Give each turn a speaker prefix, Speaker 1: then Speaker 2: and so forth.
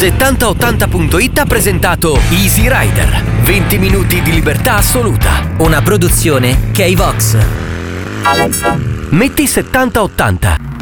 Speaker 1: 7080.it ha presentato Easy Rider. 20 minuti di libertà assoluta.
Speaker 2: Una produzione K-Vox.
Speaker 1: Metti 7080.